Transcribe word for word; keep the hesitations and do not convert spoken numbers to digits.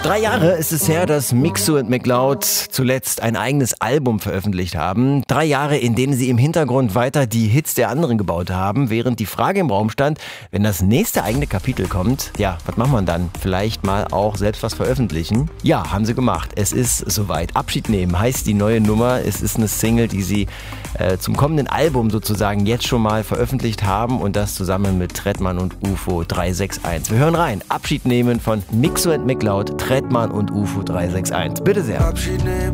Drei Jahre ist es her, dass Mixo und McLeod zuletzt ein eigenes Album veröffentlicht haben. Drei Jahre, in denen sie im Hintergrund weiter die Hits der anderen gebaut haben, während die Frage im Raum stand, wenn das nächste eigene Kapitel kommt, ja, was macht man dann? Vielleicht mal auch selbst was veröffentlichen? Ja, haben sie gemacht. Es ist soweit. Abschied nehmen heißt die neue Nummer. Es ist eine Single, die sie äh, zum kommenden Album sozusagen jetzt schon mal veröffentlicht haben und das zusammen mit Trettmann und U F O drei sechs eins. Wir hören rein. Abschied nehmen von Mixo und McLeod, Trettmann und U F O drei sechs eins. Bitte sehr.